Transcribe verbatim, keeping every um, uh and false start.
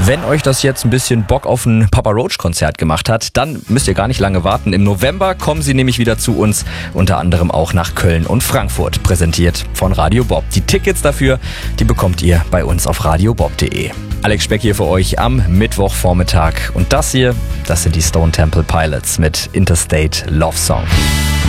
Wenn euch das jetzt ein bisschen Bock auf ein Papa Roach Konzert gemacht hat, dann müsst ihr gar nicht lange warten. Im November kommen sie nämlich wieder zu uns, unter anderem auch nach Köln und Frankfurt, präsentiert von Radio Bob. Die Tickets dafür, die bekommt ihr bei uns auf radio bob punkt de. Alex Speck hier für euch am Mittwochvormittag. Und das hier, das sind die Stone Temple Pilots mit Interstate Love Song.